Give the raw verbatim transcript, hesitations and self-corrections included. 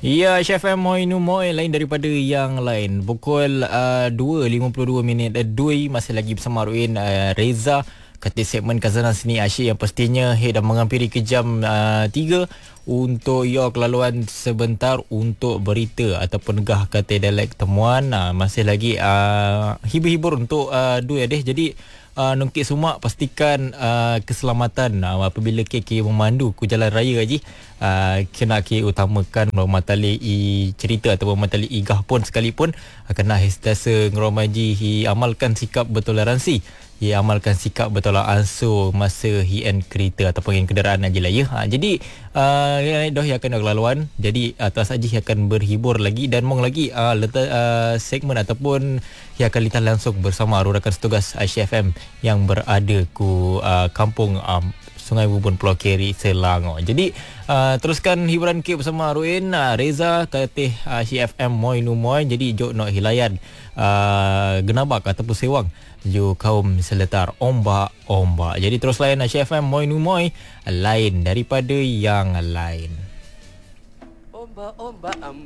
Ya, Chef M Moi Nu Moi lain daripada yang lain. Pukul uh, dua lima puluh dua minit uh, Dui masih lagi bersama Ruin uh, Reza kata segmen Khazanah Seni Asyik yang pastinya head dah menghampiri ke jam uh, tiga untuk your kelaluan sebentar untuk berita ataupun negah kata dialek temuan. Uh, masih lagi uh, hibur-hibur untuk uh, Dui adeh. Jadi Uh, Nongkit Sumak pastikan uh, keselamatan uh, apabila K K memandu ke jalan raya haji. Uh, kena K utamakan matali i cerita ataupun matali igah pun sekalipun uh, kena sentiasa ngeromaji hi amalkan sikap bertoleransi. Ia amalkan sikap bertolak ansur masa hien kereta ataupun yang kenderaan aja lah ya. Ha, jadi uh, yang dah yang akan laluan. Jadi atas aja akan berhibur lagi dan mong lagi uh, letak uh, segmen ataupun yang akan litas langsung bersama rakan setugas Aisyah F M yang berada ku uh, kampung um, Sungai Bubun Pulau Keri Selangor. Jadi uh, teruskan hiburan K bersama Ruin uh, Reza katih uh, Aisyah F M Moi Nu Moi. Jadi jok nak hilayan uh, genabak ataupun sewang ju kaum seletar ombak-ombak. Jadi terus layan Aisyah F M Moi Nu Moi lain daripada yang lain. Ombak-ombak